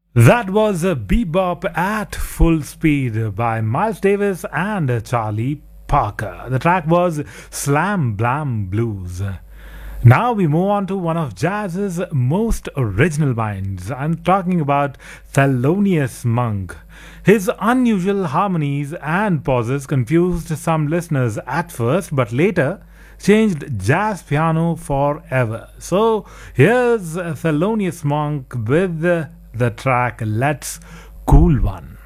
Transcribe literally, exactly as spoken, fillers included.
That was a Bebop at Full Speed by Miles Davis and Charlie Parker. The track was Slam Blam Blues. Now we move on to one of jazz's most original minds. I'm talking about Thelonious Monk. His unusual harmonies and pauses confused some listeners at first, but later changed jazz piano forever. So here's Thelonious Monk with the track Let's Cool One.